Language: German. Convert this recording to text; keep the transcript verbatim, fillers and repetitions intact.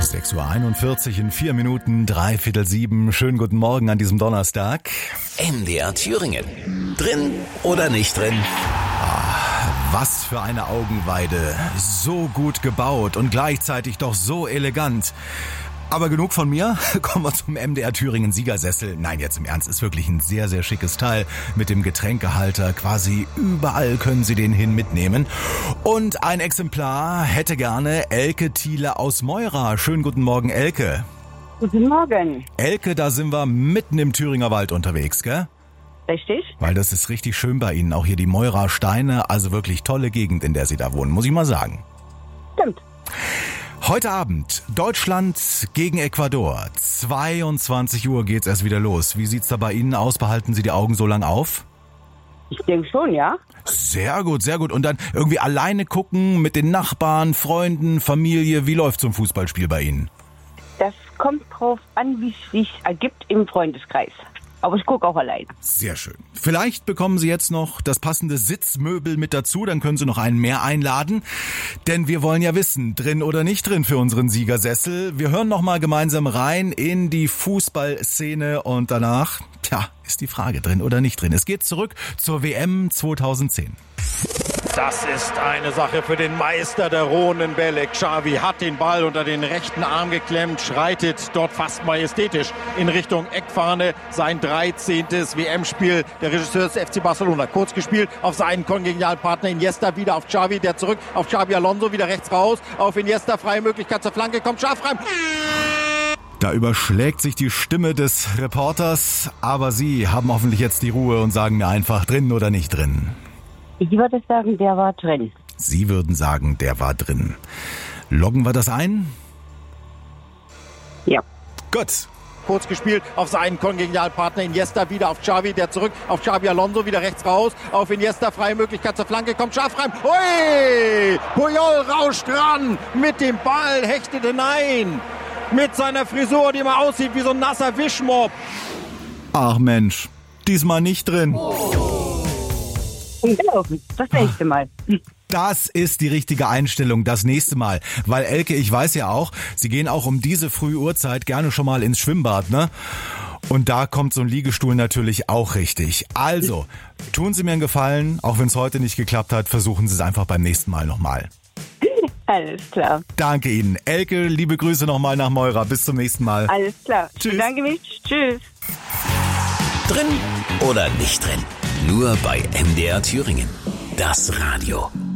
sechs Uhr einundvierzig in vier Minuten, dreiviertel sieben. Schönen guten Morgen an diesem Donnerstag. M D R Thüringen. Drin oder nicht drin? Was für eine Augenweide. So gut gebaut und gleichzeitig doch so elegant. Aber genug von mir, kommen wir zum M D R Thüringen Siegersessel. Nein, jetzt im Ernst, ist wirklich ein sehr, sehr schickes Teil mit dem Getränkehalter. Quasi überall können Sie den hin mitnehmen. Und ein Exemplar hätte gerne Elke Thiele aus Meura. Schönen guten Morgen, Elke. Guten Morgen. Elke, da sind wir mitten im Thüringer Wald unterwegs, gell? Richtig? Weil das ist richtig schön bei Ihnen, auch hier die Meura Steine. Also wirklich tolle Gegend, in der Sie da wohnen, muss ich mal sagen. Stimmt. Heute Abend Deutschland gegen Ecuador. zweiundzwanzig Uhr geht's erst wieder los. Wie sieht's da bei Ihnen aus? Behalten Sie die Augen so lang auf? Ich denke schon, ja. Sehr gut, sehr gut. Und dann irgendwie alleine gucken mit den Nachbarn, Freunden, Familie. Wie läuft so ein Fußballspiel bei Ihnen? Das kommt drauf an, wie es sich ergibt im Freundeskreis. Aber ich gucke auch allein. Sehr schön. Vielleicht bekommen Sie jetzt noch das passende Sitzmöbel mit dazu, dann können Sie noch einen mehr einladen. Denn wir wollen ja wissen, drin oder nicht drin für unseren Siegersessel. Wir hören noch mal gemeinsam rein in die Fußballszene und danach, tja, ist die Frage, drin oder nicht drin. Es geht zurück zur W M zweitausendzehn. Das ist eine Sache für den Meister der rohen Bälle. Xavi hat den Ball unter den rechten Arm geklemmt, schreitet dort fast majestätisch in Richtung Eckfahne. Sein dreizehntes W M-Spiel. Der Regisseur des F C Barcelona. Kurz gespielt auf seinen Kongenialpartner Iniesta. Wieder auf Xavi, der zurück auf Xabi Alonso. Wieder rechts raus auf Iniesta. Freie Möglichkeit zur Flanke. Kommt scharf rein. Da überschlägt sich die Stimme des Reporters. Aber Sie haben hoffentlich jetzt die Ruhe und sagen mir einfach, drin oder nicht drin. Ich würde sagen, der war drin. Sie würden sagen, der war drin. Loggen wir das ein? Ja. Gut. Kurz gespielt auf seinen Kongenialpartner Iniesta, wieder auf Xavi, der zurück auf Xabi Alonso, wieder rechts raus auf Iniesta, freie Möglichkeit zur Flanke, kommt scharf rein. Hui! Puyol rauscht ran mit dem Ball, hechtet hinein. Mit seiner Frisur, die mal aussieht wie so ein nasser Wischmopp. Ach Mensch, diesmal nicht drin. Gelaufen. Das nächste Mal. Das ist die richtige Einstellung, das nächste Mal. Weil Elke, ich weiß ja auch, Sie gehen auch um diese frühe Uhrzeit gerne schon mal ins Schwimmbad, ne? Und da kommt so ein Liegestuhl natürlich auch richtig. Also, tun Sie mir einen Gefallen, auch wenn es heute nicht geklappt hat, versuchen Sie es einfach beim nächsten Mal nochmal. Alles klar. Danke Ihnen. Elke, liebe Grüße nochmal nach Meura. Bis zum nächsten Mal. Alles klar. Tschüss. Ich bedanke mich. Tschüss. Drin oder nicht drin? Nur bei M D R Thüringen. Das Radio.